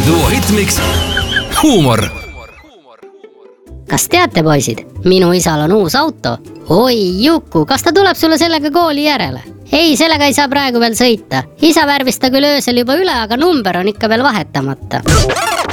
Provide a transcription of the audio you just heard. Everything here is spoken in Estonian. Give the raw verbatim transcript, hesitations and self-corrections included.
Duo Hitmix huumor. Kas teate, poisid, minu isal on uus auto. Oi Juku, kas ta tuleb sulle sellega kooli järele? Ei, sellega ei saa praegu veel sõita. Isa värvis ta küll öösel juba üle, aga number on ikka veel vahetamata.